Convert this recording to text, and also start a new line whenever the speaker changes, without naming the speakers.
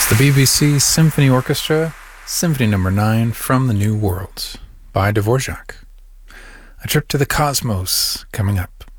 The BBC Symphony Orchestra, Symphony No. 9 from the New World by Dvorak. A trip to the cosmos coming up.